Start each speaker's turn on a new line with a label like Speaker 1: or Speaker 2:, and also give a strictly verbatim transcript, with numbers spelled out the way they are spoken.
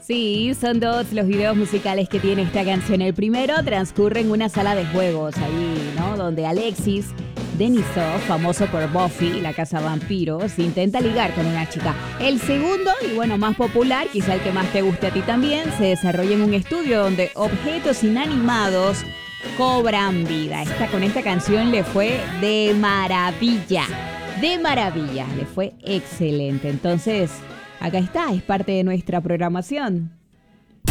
Speaker 1: Sí, son dos los videos musicales que tiene esta canción. El primero transcurre en una sala de juegos, ahí, ¿no? Donde Alexis Denisov, famoso por Buffy, la casa vampiros, intenta ligar con una chica. El segundo, y bueno, más popular, quizá el que más te guste a ti también, se desarrolla en un estudio donde objetos inanimados cobran vida. Esta, con esta canción le fue de maravilla, de maravilla, le fue excelente. Entonces, acá está, es parte de nuestra programación.